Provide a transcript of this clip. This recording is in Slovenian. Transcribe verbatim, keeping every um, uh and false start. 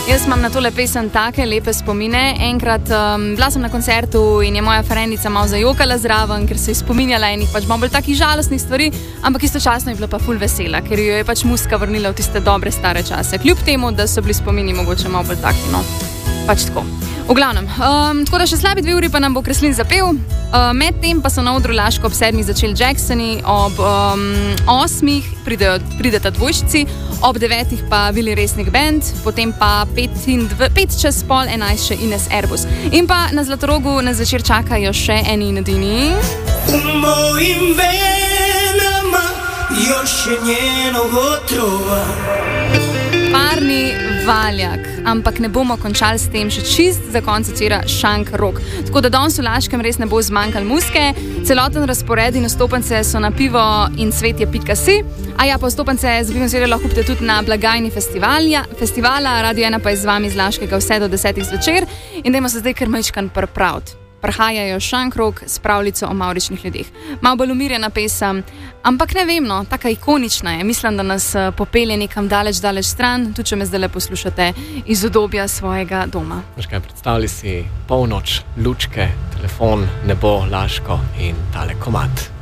Jaz imam na tole pesem take lepe spomine. Enkrat um, bila sem na koncertu in je moja frendica malo zajokala zraven, ker se je spominjala enih pač malo bolj takih žalostnih stvari, ampak istočasno je bila pa ful vesela, ker jo je pač muzika vrnila v tiste dobre stare čase. Kljub temu, da so bili spomini mogoče malo bolj taki, no, pač tako. V glavnem, um, tako da še slabi dve uri pa nam bo Kreslin zapel. Uh, Medtem pa so na odru Laško ob sedmih začeli Jacksoni, ob um, osmih pridejo, prideta dvojčici, ob devetih pa Vili Resnik Band, potem pa pet, in dve, pet čez pol enajst še Ines Airbus. In pa na Zlatorogu na zvečer čakajo še eni in edini. U mojim venama još je njenog otrova. Parni valjak, ampak ne bomo končali s tem, še čist za konec večera šank rok. Tako da danes v Laškem res ne bo zmanjkalo muzike, celoten razpored in vstopnice so na pivo in cvetje pika si, a ja, pa vstopnice za pivo in cvetje lahko kupite tudi na blagajni festivala, Radio ena pa je z vami z Laškega vse do desetih zvečer in dajmo se zdaj kar majčkan pripraviti. Prihajajo šankrok s pravljico o mavričnih ljudeh. Malo bolj umirjena pesem, ampak ne vem, no, taka ikonična je. Mislim, da nas popelje nekam daleč, daleč stran, tudi če me zdaj le poslušate iz udobja svojega doma. Veš kaj, predstavljaj si polnoč, lučke, telefon, nebo, Laško in tale komad.